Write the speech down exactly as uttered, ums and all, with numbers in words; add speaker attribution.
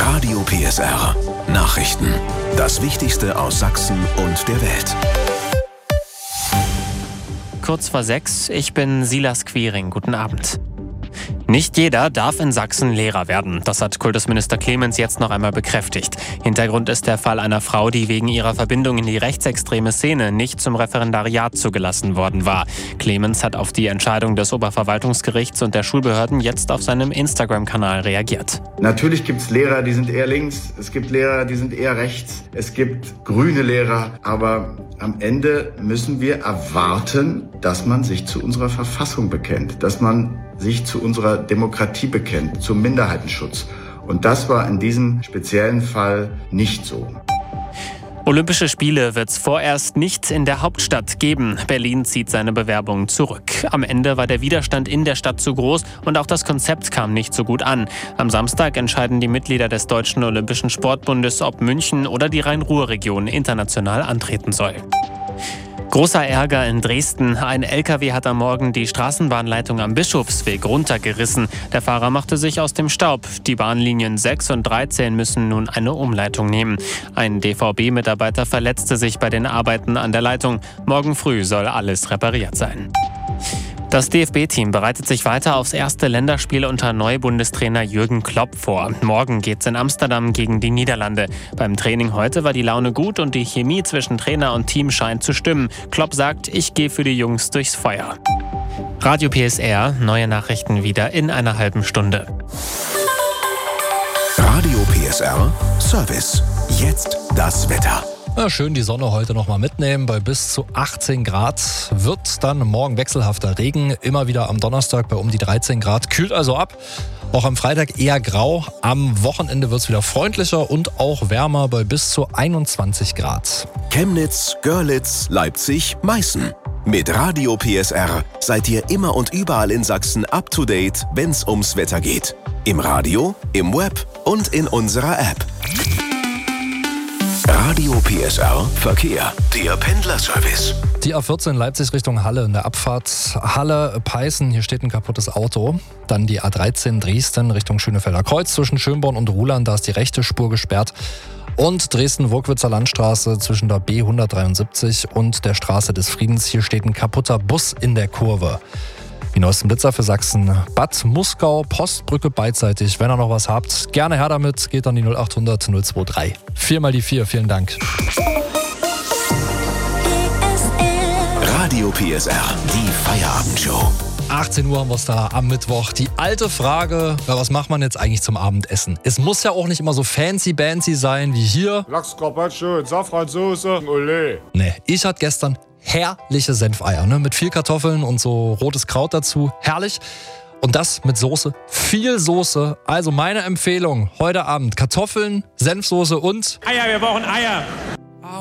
Speaker 1: Radio P S R. Nachrichten. Das Wichtigste aus Sachsen und der Welt.
Speaker 2: Kurz vor sechs, ich bin Silas Quiring. Guten Abend. Nicht jeder darf in Sachsen Lehrer werden. Das hat Kultusminister Clemens jetzt noch einmal bekräftigt. Hintergrund ist der Fall einer Frau, die wegen ihrer Verbindung in die rechtsextreme Szene nicht zum Referendariat zugelassen worden war. Clemens hat auf die Entscheidung des Oberverwaltungsgerichts und der Schulbehörden jetzt auf seinem Instagram-Kanal reagiert.
Speaker 3: Natürlich gibt es Lehrer, die sind eher links, es gibt Lehrer, die sind eher rechts, es gibt grüne Lehrer, aber am Ende müssen wir erwarten, dass man sich zu unserer Verfassung bekennt, dass man sich zu unserer Demokratie bekennt, zum Minderheitenschutz. Und das war in diesem speziellen Fall nicht so.
Speaker 2: Olympische Spiele wird es vorerst nicht in der Hauptstadt geben. Berlin zieht seine Bewerbung zurück. Am Ende war der Widerstand in der Stadt zu groß und auch das Konzept kam nicht so gut an. Am Samstag entscheiden die Mitglieder des Deutschen Olympischen Sportbundes, ob München oder die Rhein-Ruhr-Region international antreten soll. Großer Ärger in Dresden. Ein L K W hat am Morgen die Straßenbahnleitung am Bischofsweg runtergerissen. Der Fahrer machte sich aus dem Staub. Die Bahnlinien sechs und dreizehn müssen nun eine Umleitung nehmen. Ein D V B-Mitarbeiter verletzte sich bei den Arbeiten an der Leitung. Morgen früh soll alles repariert sein. Das D F B-Team bereitet sich weiter aufs erste Länderspiel unter Neubundestrainer Jürgen Klopp vor. Morgen geht's in Amsterdam gegen die Niederlande. Beim Training heute war die Laune gut und die Chemie zwischen Trainer und Team scheint zu stimmen. Klopp sagt, ich gehe für die Jungs durchs Feuer. Radio P S R, neue Nachrichten wieder in einer halben Stunde.
Speaker 1: Radio P S R Service. Jetzt das Wetter.
Speaker 4: Ja, schön die Sonne heute noch mal mitnehmen. Bei bis zu achtzehn Grad wird dann morgen wechselhafter Regen. Immer wieder am Donnerstag bei um die dreizehn Grad. Kühlt also ab. Auch am Freitag eher grau. Am Wochenende wird es wieder freundlicher und auch wärmer bei bis zu einundzwanzig Grad.
Speaker 1: Chemnitz, Görlitz, Leipzig, Meißen. Mit Radio P S R seid ihr immer und überall in Sachsen up to date, wenn's ums Wetter geht. Im Radio, im Web und in unserer App. Radio P S R Verkehr, der Pendlerservice.
Speaker 4: Die A vierzehn Leipzig Richtung Halle in der Abfahrt Halle-Peißen, hier steht ein kaputtes Auto. Dann die A dreizehn Dresden Richtung Schönefelder Kreuz zwischen Schönborn und Ruhland, da ist die rechte Spur gesperrt. Und Dresden-Wurkwitzer Landstraße zwischen der B hundertdreiundsiebzig und der Straße des Friedens, hier steht ein kaputter Bus in der Kurve. Die neuesten Blitzer für Sachsen. Bad Muskau, Postbrücke beidseitig. Wenn ihr noch was habt, gerne her damit. Geht an die null achthundert null drei drei. Viermal die vier. Vielen Dank.
Speaker 1: Radio P S R, die Feierabendshow.
Speaker 4: achtzehn Uhr haben wir es da am Mittwoch. Die alte Frage, ja, was macht man jetzt eigentlich zum Abendessen? Es muss ja auch nicht immer so fancy-bancy sein wie hier.
Speaker 5: Lachs, Carpaccio, Safransoße, Olé.
Speaker 4: Nee, ich hatte gestern herrliche Senfeier, ne? Mit viel Kartoffeln und so rotes Kraut dazu. Herrlich. Und das mit Soße. Viel Soße. Also meine Empfehlung heute Abend. Kartoffeln, Senfsoße und
Speaker 6: Eier, wir brauchen Eier.